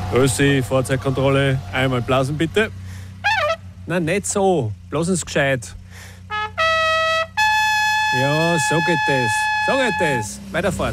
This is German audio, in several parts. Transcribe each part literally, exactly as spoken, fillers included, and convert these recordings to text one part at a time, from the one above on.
Grüßi, Fahrzeugkontrolle, einmal blasen bitte. Nein, nicht so, bloß ins Gescheit. Ja, so geht das, so geht das. Weiterfahren.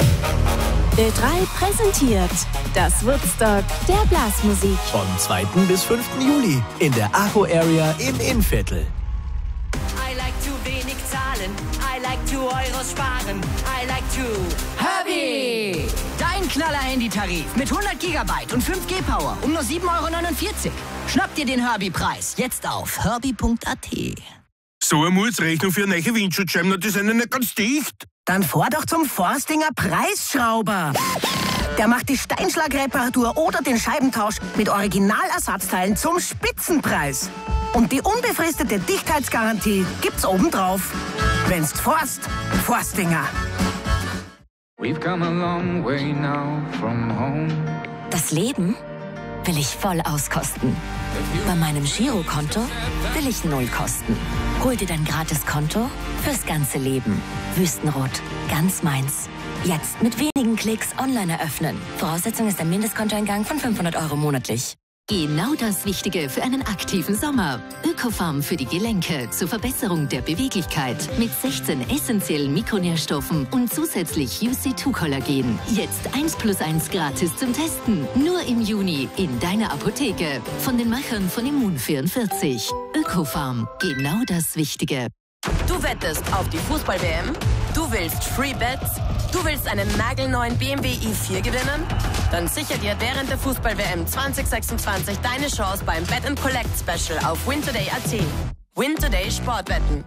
Ö drei präsentiert das Woodstock der Blasmusik. Vom zweiten bis fünften Juli in der Arco Area im Innviertel. I like to wenig zahlen, I like to Euros sparen, I like to... Herbie! Dein Knaller-Handy-Tarif mit hundert Gigabyte und fünf G Power um nur sieben Euro neunundvierzig. Schnapp dir den Herbie-Preis jetzt auf herbie punkt a t. So eine Mutzrechnung für neue Windschutzscheiben, die sind ja nicht ganz dicht. Dann fahr doch zum Forstinger Preisschrauber. Der macht die Steinschlagreparatur oder den Scheibentausch mit Originalersatzteilen zum Spitzenpreis. Und die unbefristete Dichtheitsgarantie gibt's obendrauf. Wenn's forst, Forstinger. We've come a long way now from home. Das Leben will ich voll auskosten. Bei meinem Girokonto will ich null kosten. Hol dir dein Gratiskonto fürs ganze Leben. Wüstenrot, ganz meins. Jetzt mit wenigen Klicks online eröffnen. Voraussetzung ist ein Mindestkontoeingang von fünfhundert Euro monatlich. Genau das Wichtige für einen aktiven Sommer. Ökofarm für die Gelenke zur Verbesserung der Beweglichkeit mit sechzehn essentiellen Mikronährstoffen und zusätzlich U C zwei Kollagen. Jetzt eins plus eins gratis zum Testen. Nur im Juni in deiner Apotheke. Von den Machern von Immun vierundvierzig. Ökofarm, genau das Wichtige. Du wettest auf die Fußball-W M? Du willst Free Bets? Du willst einen nagelneuen B M W i vier gewinnen? Dann sicher dir während der Fußball-W M zwanzig sechsundzwanzig deine Chance beim Bet and Collect Special auf wintoday punkt a t. Wintoday Sportwetten.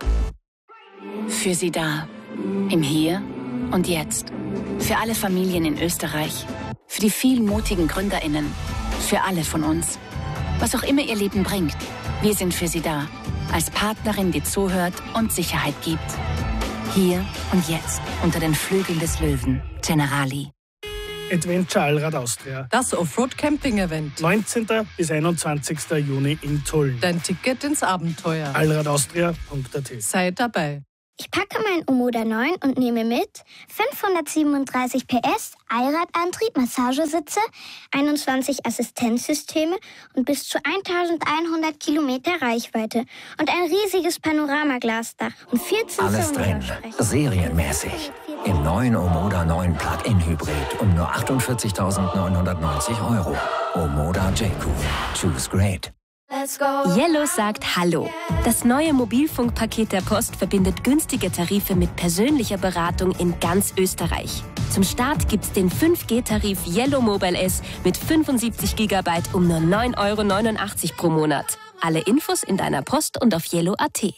Für Sie da. Im Hier und Jetzt. Für alle Familien in Österreich. Für die vielen mutigen GründerInnen. Für alle von uns. Was auch immer Ihr Leben bringt. Wir sind für Sie da. Als Partnerin, die zuhört und Sicherheit gibt. Hier und jetzt unter den Flügeln des Löwen. Generali. Adventure Allrad Austria. Das Offroad-Camping-Event. neunzehnten bis einundzwanzigsten Juni in Tulln. Dein Ticket ins Abenteuer. allradaustria punkt a t. Sei dabei. Ich packe mein Omoda neun und nehme mit fünfhundertsiebenunddreißig P S, Allradantrieb, Massagesitze, einundzwanzig Assistenzsysteme und bis zu eintausendeinhundert Kilometer Reichweite und ein riesiges Panoramaglasdach und vierzehn Alles drin, serienmäßig. Im neuen Omoda neun Plug-in Hybrid um nur achtundvierzigtausendneunhundertneunzig Euro. Omoda J Q. Choose great. Yellow sagt Hallo. Das neue Mobilfunkpaket der Post verbindet günstige Tarife mit persönlicher Beratung in ganz Österreich. Zum Start gibt's den fünf G Tarif Yellow Mobile S mit fünfundsiebzig Gigabyte um nur neun Euro neunundachtzig pro Monat. Alle Infos in deiner Post und auf yellow punkt a t.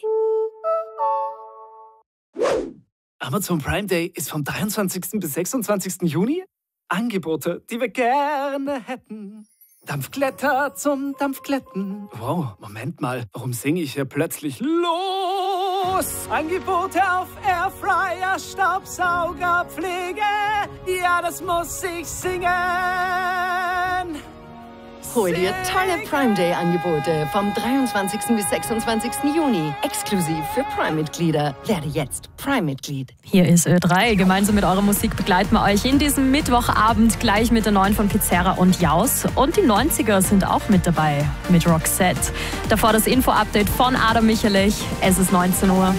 Amazon Prime Day ist vom dreiundzwanzigsten bis sechsundzwanzigsten Juni. Angebote, die wir gerne hätten. Dampfkletter zum Dampfkletten. Wow, Moment mal, warum singe ich hier plötzlich los? Angebote auf Airfryer, Staubsauger, Pflege. Ja, das muss ich singen. Hol dir tolle Prime Day Angebote vom dreiundzwanzigsten bis sechsundzwanzigsten Juni. Exklusiv für Prime-Mitglieder. Werde jetzt Prime-Mitglied. Hier ist Ö drei. Gemeinsam mit eurer Musik begleiten wir euch in diesem Mittwochabend gleich mit der neuen von Pizzerra und Jaus. Und die neunziger sind auch mit dabei mit Roxette. Davor das Info-Update von Adam Michalich. Es ist neunzehn Uhr.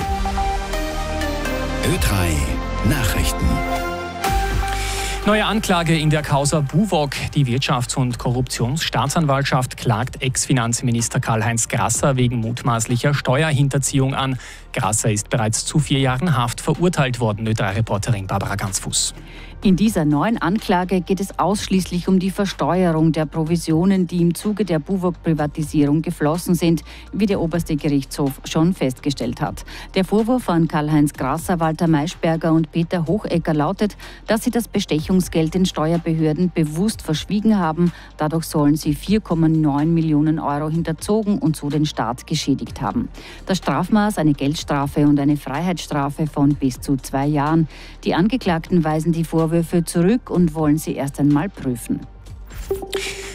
Ö drei Nachrichten. Neue Anklage in der Causa Buwog. Die Wirtschafts- und Korruptionsstaatsanwaltschaft klagt Ex-Finanzminister Karl-Heinz Grasser wegen mutmaßlicher Steuerhinterziehung an. Grasser ist bereits zu vier Jahren Haft verurteilt worden, Ö drei Reporterin Barbara Gansfuß. In dieser neuen Anklage geht es ausschließlich um die Versteuerung der Provisionen, die im Zuge der Buwog-Privatisierung geflossen sind, wie der oberste Gerichtshof schon festgestellt hat. Der Vorwurf an Karl-Heinz Grasser, Walter Maischberger und Peter Hochecker lautet, dass sie das Bestechungsgeld den Steuerbehörden bewusst verschwiegen haben. Dadurch sollen sie vier Komma neun Millionen Euro hinterzogen und so den Staat geschädigt haben. Das Strafmaß eine Geldstrafe und eine Freiheitsstrafe von bis zu zwei Jahren. Die Angeklagten weisen die Vorwürfe zurück und wollen sie erst einmal prüfen.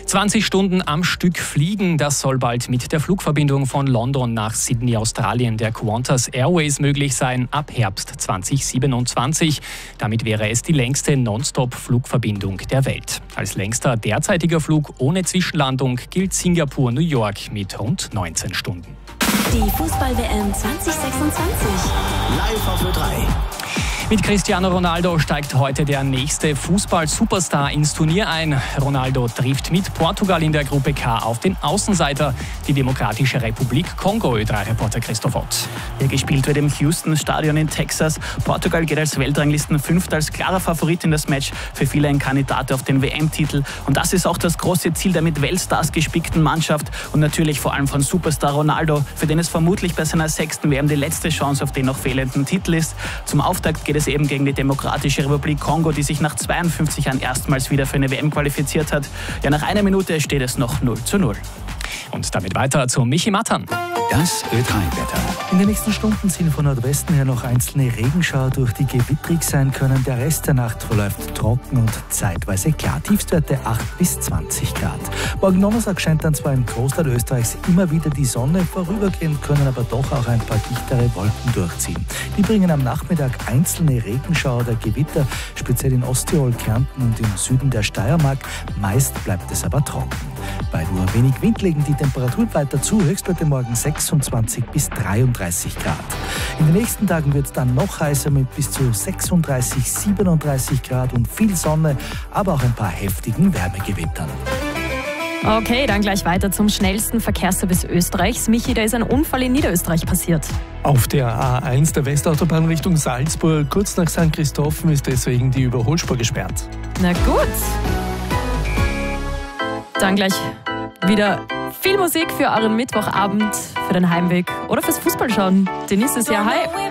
zwanzig Stunden am Stück fliegen, das soll bald mit der Flugverbindung von London nach Sydney, Australien, der Qantas Airways möglich sein, ab Herbst zweitausendsiebenundzwanzig. Damit wäre es die längste Non-Stop-Flugverbindung der Welt. Als längster derzeitiger Flug ohne Zwischenlandung gilt Singapur-New York mit rund neunzehn Stunden. Die Fußball-W M zwanzig sechsundzwanzig. Live auf Ö drei. Mit Cristiano Ronaldo steigt heute der nächste Fußball-Superstar ins Turnier ein. Ronaldo trifft mit Portugal in der Gruppe K auf den Außenseiter, die Demokratische Republik Kongo. Ö drei Reporter Christoph Ott. Hier gespielt wird im Houston-Stadion in Texas. Portugal geht als Weltranglistenfünfter, als klarer Favorit in das Match. Für viele ein Kandidat auf den W M-Titel. Und das ist auch das große Ziel der mit Weltstars gespickten Mannschaft. Und natürlich vor allem von Superstar Ronaldo, für den es vermutlich bei seiner sechsten W M die letzte Chance auf den noch fehlenden Titel ist. Zum Auftakt geht es eben gegen die Demokratische Republik Kongo, die sich nach zweiundfünfzig Jahren erstmals wieder für eine W M qualifiziert hat. Ja, nach einer Minute steht es noch null zu null. Und damit weiter zu Michi Mattern. Das Ö drei Wetter. In den nächsten Stunden ziehen von Nordwesten her noch einzelne Regenschauer durch, die gewittrig sein können. Der Rest der Nacht verläuft trocken und zeitweise klar. Tiefstwerte acht bis zwanzig Grad. Morgen Donnerstag scheint dann zwar im Großteil Österreichs immer wieder die Sonne. Vorübergehend können aber doch auch ein paar dichtere Wolken durchziehen. Die bringen am Nachmittag einzelne Regenschauer oder Gewitter, speziell in Osttirol, Kärnten und im Süden der Steiermark. Meist bleibt es aber trocken. Bei nur wenig Wind legen die Temperaturen weiter zu. Höchstwerte morgen sechsundzwanzig bis dreiunddreißig Grad. In den nächsten Tagen wird es dann noch heißer mit bis zu sechsunddreißig, siebenunddreißig Grad und viel Sonne, aber auch ein paar heftigen Wärmegewittern. Okay, dann gleich weiter zum schnellsten Verkehrsservice Österreichs. Michi, da ist ein Unfall in Niederösterreich passiert. Auf der A eins der Westautobahn Richtung Salzburg, kurz nach Sankt Christophen, ist deswegen die Überholspur gesperrt. Na gut. Dann gleich wieder viel Musik für euren Mittwochabend, für den Heimweg oder fürs Fußballschauen. Genießt es ja. Hi!